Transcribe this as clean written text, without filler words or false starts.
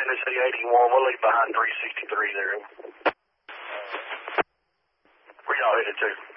Tennessee 81. We'll leave behind 363 there. Where y'all headed to?